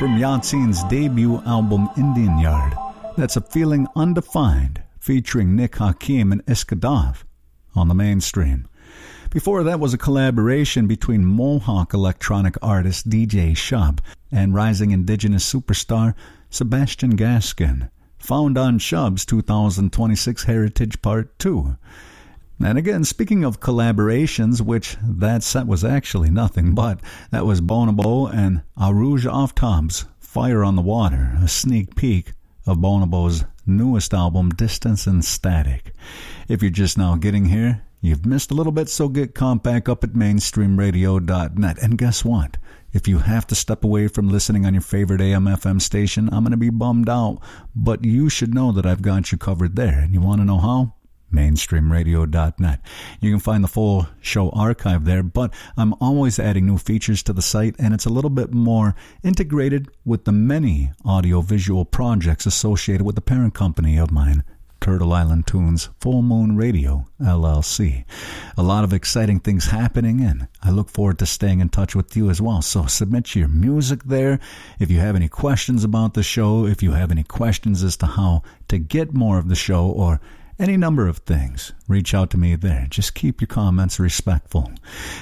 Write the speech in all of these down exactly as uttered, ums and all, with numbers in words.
from Yatsen's debut album Indian Yard. That's A Feeling Undefined, featuring Nick Hakim and Iskadov on the Mainstream. Before that was a collaboration between Mohawk electronic artist D J Shub and rising indigenous superstar Sebastian Gaskin, found on Shub's two thousand twenty-six Heritage Part two. And again, speaking of collaborations, which that set was actually nothing but, that was Bonobo and Arouge Aftab's Fire on the Water, a sneak peek of Bonobo's newest album, Distance and Static. If you're just now getting here, you've missed a little bit, so get caught back up at mainstream radio dot net. And guess what? If you have to step away from listening on your favorite A M F M station, I'm going to be bummed out, but you should know that I've got you covered there. And you want to know how? mainstream radio dot net. You can find the full show archive there, but I'm always adding new features to the site, and it's a little bit more integrated with the many audio-visual projects associated with the parent company of mine, Turtle Island Tunes Full Moon Radio, L L C. A lot of exciting things happening, and I look forward to staying in touch with you as well. So submit your music there. If you have any questions about the show, if you have any questions as to how to get more of the show, or any number of things, reach out to me there. Just keep your comments respectful.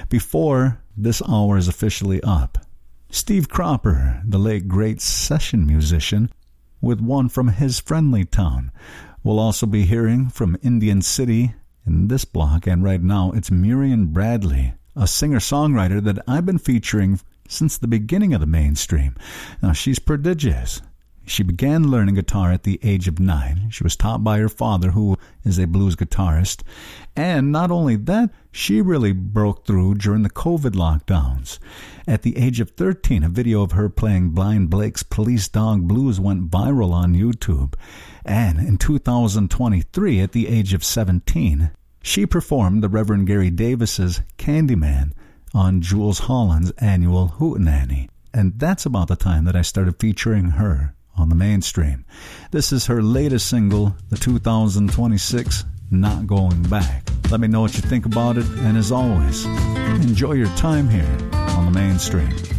Before this hour is officially up, Steve Cropper, the late great session musician, with one from his friendly town. We'll also be hearing from Indian City in this block, and right now it's Miriam Bradley, a singer-songwriter that I've been featuring since the beginning of the Mainstream. Now, she's prodigious. She began learning guitar at the age of nine. She was taught by her father, who is a blues guitarist. And not only that, she really broke through during the COVID lockdowns. At the age of thirteen, a video of her playing Blind Blake's Police Dog Blues went viral on YouTube. And in two thousand twenty-three, at the age of seventeen, she performed the Reverend Gary Davis's Candyman on Jules Holland's annual Hootenanny. And that's about the time that I started featuring her on the Mainstream. This is her latest single, the two thousand twenty-six Not Going Back. Let me know what you think about it, and as always, enjoy your time here on the Mainstream.